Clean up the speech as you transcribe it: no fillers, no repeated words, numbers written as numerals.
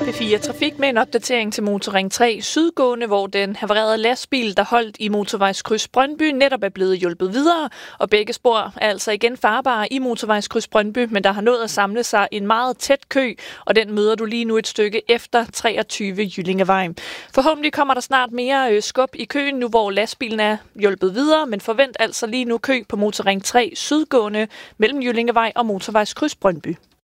P4 Trafik med en opdatering til Motorring 3 sydgående, hvor den havarerede lastbil, der holdt i motorvejskryds Brøndby, netop er blevet hjulpet videre, og begge spor er altså igen farbare i motorvejskryds Brøndby, men der har nået at samle sig en meget tæt kø, og den møder du lige nu et stykke efter 23 Jyllingevej. Forhåbentlig kommer der snart mere skub i køen, nu hvor lastbilen er hjulpet videre, men forvent altså lige nu kø på Motorring 3 sydgående mellem Jyllingevej og motorvejskryds Brøndby.